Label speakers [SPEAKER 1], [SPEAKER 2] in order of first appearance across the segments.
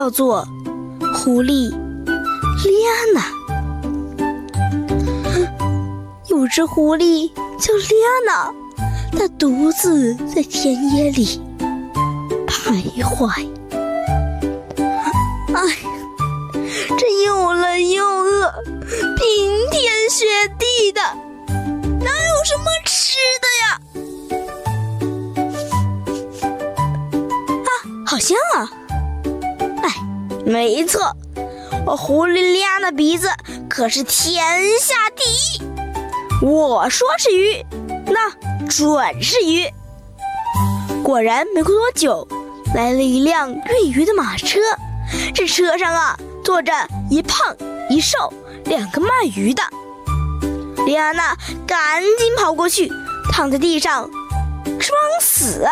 [SPEAKER 1] 叫做狐狸莉安娜。有只狐狸叫莉安娜，它独自在田野里徘徊。这又冷又饿，冰天雪地的，哪有什么吃的呀？好香啊！没错，我狐狸莉安的鼻子可是天下第一。我说是鱼，那准是鱼。果然，没过多久，来了一辆运鱼的马车。这车上坐着一胖一瘦两个卖鱼的。莉安娜赶紧跑过去，躺在地上装死。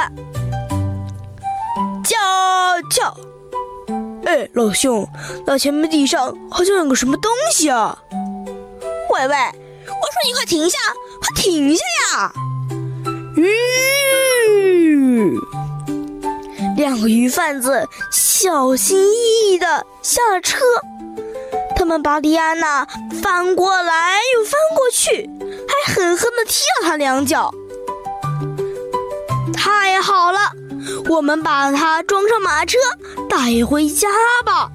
[SPEAKER 1] 叫！老兄，那前面地上好像有个什么东西啊！喂，我说你快停下呀！两个鱼贩子小心翼翼地下了车，他们把莉安娜翻过来又翻过去，还狠狠地踢了她两脚。太好了，我们把她装上马车带回家吧。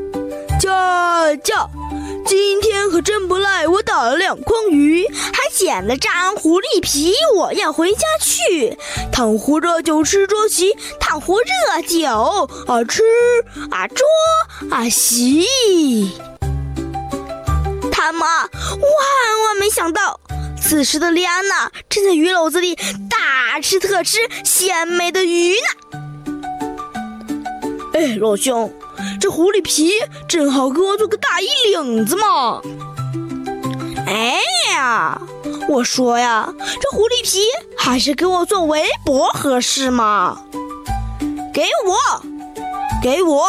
[SPEAKER 1] 叫！今天可真不赖，我打了2筐鱼，还捡了张狐狸皮，我要回家去。糖葫热酒吃桌席，糖葫热酒吃捉洗。他们万万没想到，此时的莉安娜正在鱼篓子里大吃特吃鲜美的鱼呢。老兄，这狐狸皮正好给我做个大衣领子嘛。我说呀，这狐狸皮还是给我做围脖合适嘛。给我，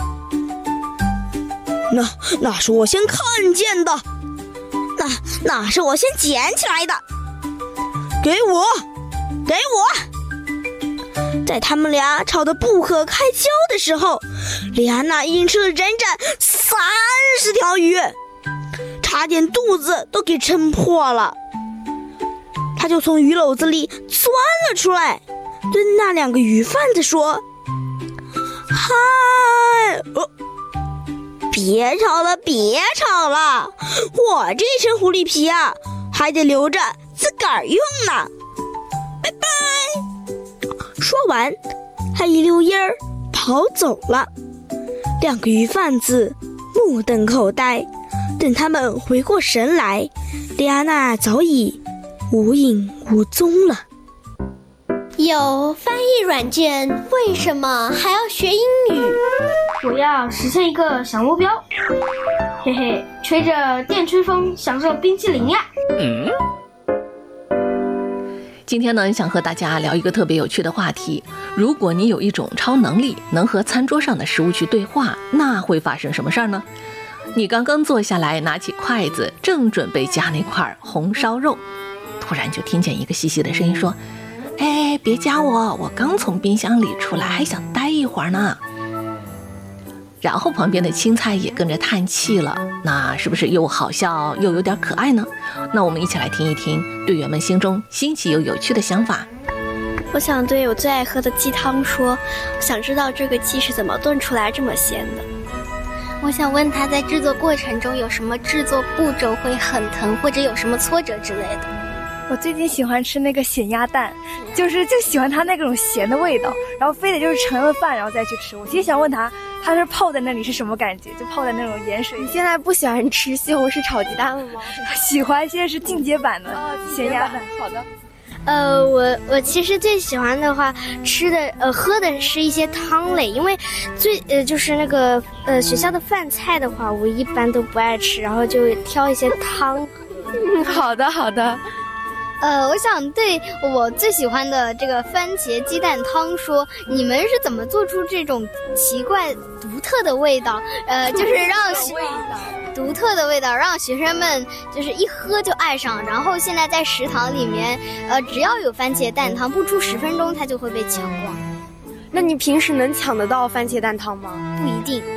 [SPEAKER 1] 那是我先看见的，那是我先捡起来的。给我！在他们俩吵得不可开交的时候，莉安娜已经吃了整整30条鱼，差点肚子都给撑破了。她就从鱼篓子里钻了出来，对那2个鱼贩子说：嗨，别吵了，我这身狐狸皮还得留着自个儿用呢，拜拜。说完，他一溜烟儿跑走了。2个鱼贩子目瞪口呆，等他们回过神来，莉安娜早已无影无踪了。
[SPEAKER 2] 有翻译软件，为什么还要学英语？
[SPEAKER 3] 我要实现一个小目标，嘿嘿，吹着电吹风，享受冰淇淋呀！
[SPEAKER 4] 今天呢，想和大家聊一个特别有趣的话题。如果你有一种超能力，能和餐桌上的食物去对话，那会发生什么事儿呢？你刚刚坐下来，拿起筷子，正准备夹那块红烧肉，突然就听见一个细细的声音说：别夹我刚从冰箱里出来，还想待一会儿呢。然后旁边的青菜也跟着叹气了，那是不是又好笑又有点可爱呢？那我们一起来听一听队员们心中新奇又有趣的想法。
[SPEAKER 5] 我想对我最爱喝的鸡汤说，想知道这个鸡是怎么炖出来这么鲜的。
[SPEAKER 2] 我想问他在制作过程中有什么制作步骤会很疼，或者有什么挫折之类的。
[SPEAKER 6] 我最近喜欢吃那个咸鸭蛋，就喜欢它那种咸的味道，然后非得就是盛了饭然后再去吃。我其实想问他是泡在那里是什么感觉，就泡在那种盐水。
[SPEAKER 5] 你现在不喜欢吃西红柿炒鸡蛋了吗？
[SPEAKER 6] 喜欢，现在是进阶版的咸鸭蛋。
[SPEAKER 5] 好的。我其实最喜欢的话喝的是一些汤类，因为就是那个学校的饭菜的话，我一般都不爱吃，然后就挑一些汤。
[SPEAKER 6] 好的。
[SPEAKER 7] 我想对我最喜欢的这个番茄鸡蛋汤说，你们是怎么做出这种奇怪独特的味道？就是独特的味道，让学生们就是一喝就爱上。然后现在在食堂里面，只要有番茄蛋汤，不出10分钟它就会被抢光。
[SPEAKER 5] 那你平时能抢得到番茄蛋汤吗？
[SPEAKER 7] 不一定。